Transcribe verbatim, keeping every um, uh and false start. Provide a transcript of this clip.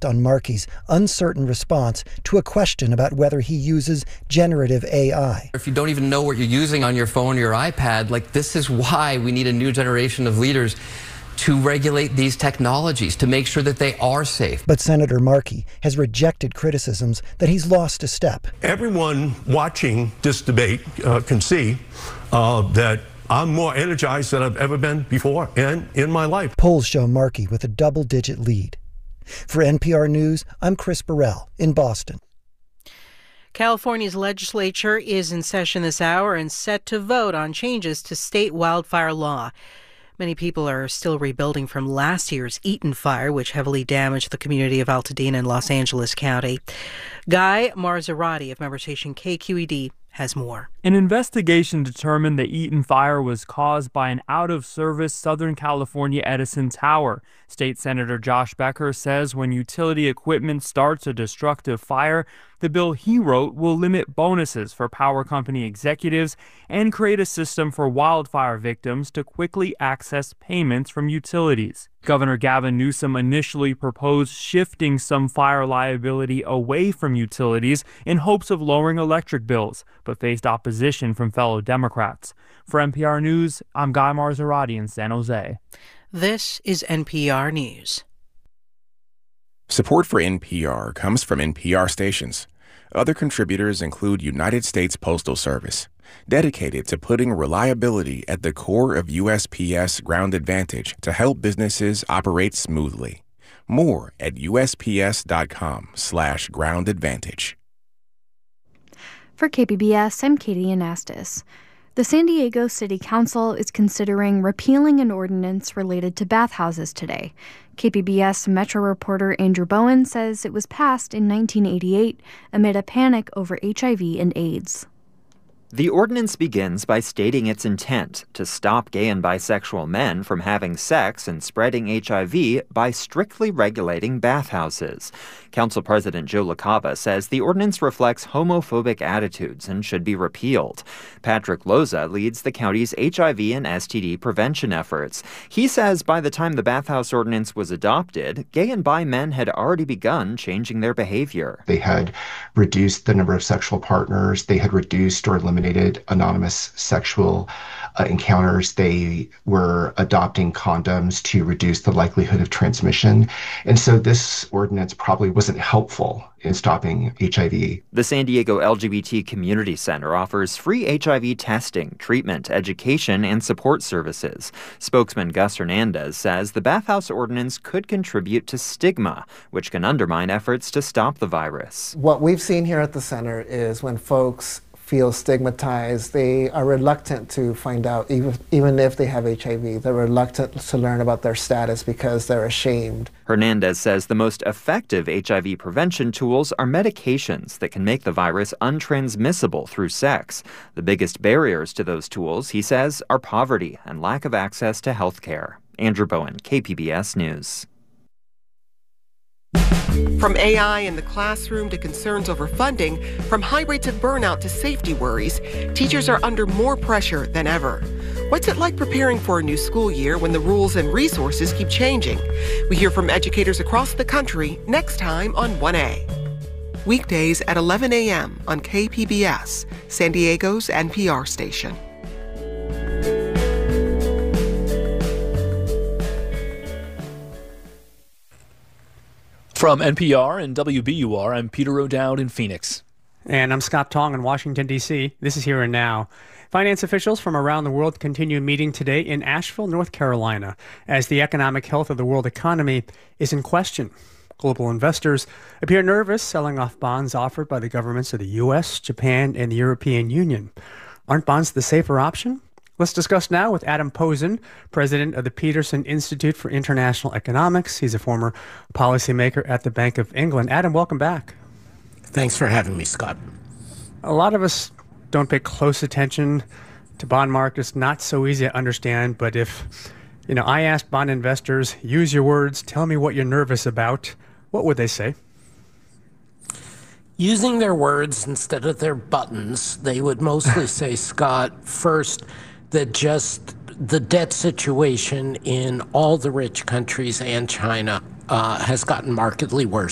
comment on Markey's uncertain response to a question about whether he uses generative A I. If you don't even know what you're using on your phone or your iPad, like, this is why we need a new generation of leaders to regulate these technologies, to make sure that they are safe. But Senator Markey has rejected criticisms that he's lost a step. Everyone watching this debate uh, can see uh, that I'm more energized than I've ever been before and in my life. Polls show Markey with a double-digit lead. For N P R News, I'm Chris Burrell in Boston. California's legislature is in session this hour and set to vote on changes to state wildfire law. Many people are still rebuilding from last year's Eaton fire, which heavily damaged the community of Altadena in Los Angeles County. Guy Marzorati of member station K Q E D has more. An investigation determined the Eaton fire was caused by an out-of-service Southern California Edison tower. State Senator Josh Becker says when utility equipment starts a destructive fire, the bill he wrote will limit bonuses for power company executives and create a system for wildfire victims to quickly access payments from utilities. Governor Gavin Newsom initially proposed shifting some fire liability away from utilities in hopes of lowering electric bills, but faced opposition from fellow Democrats. For N P R News, I'm Guy Marzorati in San Jose. This is N P R News. Support for N P R comes from N P R stations. Other contributors include United States Postal Service, dedicated to putting reliability at the core of U S P S Ground Advantage to help businesses operate smoothly. More at usps.com slash ground advantage. For K P B S, I'm Katie Anastas. The San Diego City Council is considering repealing an ordinance related to bathhouses today. K P B S Metro reporter Andrew Bowen says it was passed in nineteen eighty-eight amid a panic over H I V and AIDS. The ordinance begins by stating its intent to stop gay and bisexual men from having sex and spreading H I V by strictly regulating bathhouses. Council President Joe LaCava says the ordinance reflects homophobic attitudes and should be repealed. Patrick Loza leads the county's H I V and S T D prevention efforts. He says by the time the bathhouse ordinance was adopted, gay and bi men had already begun changing their behavior. They had reduced the number of sexual partners. They had reduced or eliminated anonymous sexual uh, encounters. They were adopting condoms to reduce the likelihood of transmission. And so this ordinance probably wasn't helpful in stopping H I V. The San Diego L G B T Community Center offers free H I V testing, treatment, education, and support services. Spokesman Gus Hernandez says the bathhouse ordinance could contribute to stigma, which can undermine efforts to stop the virus. What we've seen here at the center is when folks feel stigmatized, they are reluctant to find out, even, even if they have H I V. They're reluctant to learn about their status because they're ashamed. Hernandez says the most effective H I V prevention tools are medications that can make the virus untransmissible through sex. The biggest barriers to those tools, he says, are poverty and lack of access to health care. Andrew Bowen, K P B S News. From A I in the classroom to concerns over funding, from high rates of burnout to safety worries, teachers are under more pressure than ever. What's it like preparing for a new school year when the rules and resources keep changing? We hear from educators across the country next time on one A. Weekdays at eleven a.m. on K P B S, San Diego's N P R station. From N P R and W B U R, I'm Peter O'Dowd in Phoenix. And I'm Scott Tong in Washington, D C This is Here and Now. Finance officials from around the world continue meeting today in Asheville, North Carolina, as the economic health of the world economy is in question. Global investors appear nervous selling off bonds offered by the governments of the U S, Japan, and the European Union. Aren't bonds the safer option? Let's discuss now with Adam Posen, president of the Peterson Institute for International Economics. He's a former policymaker at the Bank of England. Adam, welcome back. Thanks for having me, Scott. A lot of us don't pay close attention to bond markets. Not so easy to understand, but if, you know, I asked bond investors, use your words, tell me what you're nervous about, what would they say? Using their words instead of their buttons, they would mostly say, Scott, first, that just the debt situation in all the rich countries and China uh, has gotten markedly worse